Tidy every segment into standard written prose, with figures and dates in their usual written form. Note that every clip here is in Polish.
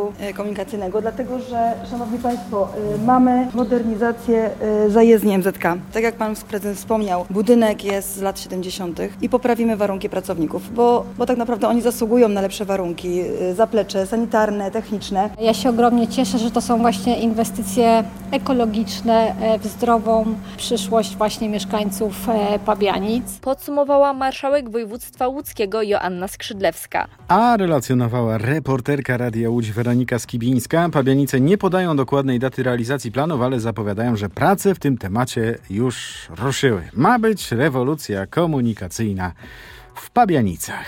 Urzędu Komunikacyjnego, dlatego że, Szanowni Państwo, mamy modernizację zajezdni MZK. Tak jak Pan Prezydent wspomniał, budynek jest z lat 70. i poprawimy warunki pracowników, bo tak naprawdę oni zasługują na lepsze warunki, zaplecze sanitarne, techniczne. Ja się ogromnie cieszę, że to są właśnie inwestycje ekologiczne w zdrową przyszłość właśnie mieszkańców Pabianic. Podsumowała marszałek województwa łódzkiego Joanna Skrzydlewska. A relacjonowała reporterka Radia Łódź Weronika Skibińska. Pabianice nie podają dokładnej daty realizacji planów, ale zapowiadają, że prace w tym temacie już ruszyły. Ma być rewolucja komunikacyjna w Pabianicach.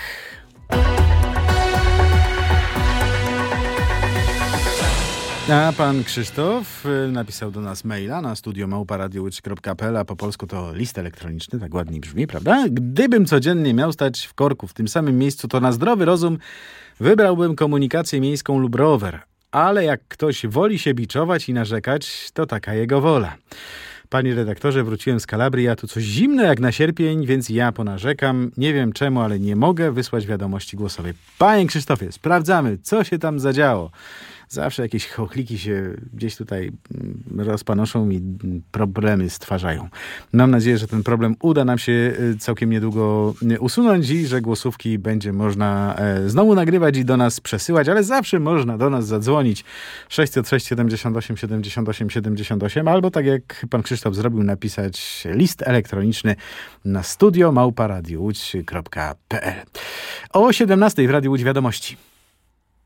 A pan Krzysztof napisał do nas maila na studio@radiowodź.pl, a po polsku to list elektroniczny, tak ładnie brzmi, prawda? Gdybym codziennie miał stać w korku w tym samym miejscu, to na zdrowy rozum wybrałbym komunikację miejską lub rower. Ale jak ktoś woli się biczować i narzekać, to taka jego wola. Panie redaktorze, wróciłem z Kalabrii, a tu coś zimne jak na sierpień, więc ja ponarzekam. Nie wiem czemu, ale nie mogę wysłać wiadomości głosowej. Panie Krzysztofie, sprawdzamy, co się tam zadziało. Zawsze jakieś chochliki się gdzieś tutaj rozpanoszą i problemy stwarzają. Mam nadzieję, że ten problem uda nam się całkiem niedługo usunąć i że głosówki będzie można znowu nagrywać i do nas przesyłać, ale zawsze można do nas zadzwonić 606 78 78 78 albo tak jak pan Krzysztof zrobił, napisać list elektroniczny na studio@radiowodź.pl. O 17:00 w Radiu Łódź Wiadomości.